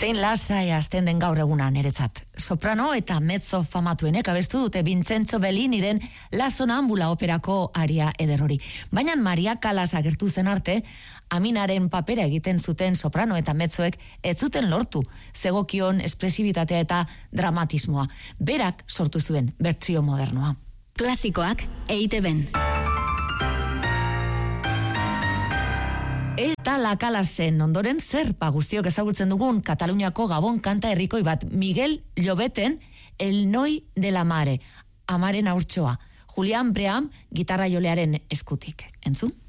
Zein lasai hasten den gaur eguna niretzat. Soprano eta mezzo famatuenek abestu dute Vincenzo Belliniren La Sonambula operako aria ederrori. Baina Maria Callas agertu zen arte, Aminaren papera egiten zuten soprano eta mezzoek ez zuten lortu, zegokion espresibitatea eta dramatismoa. Berak sortu zuen bertsio modernoa. Klasikoak EITB-n. Eta La Calasen ondoren zer guztiok ezagutzen dugun Kataluniako gabon kanta herrikoi bat, Miguel Llobeten El Noi de la Mare, amaren haurtxoa, Julian Bream gitarra jolearen eskutik. Entzun?